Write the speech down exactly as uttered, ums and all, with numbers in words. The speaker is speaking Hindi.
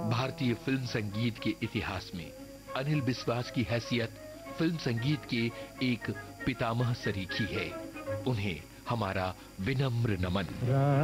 भारतीय फिल्म संगीत के इतिहास में अनिल बिस्वास की हैसियत फिल्म संगीत के एक पितामह सरीखी है। उन्हें हमारा विनम्र नमन।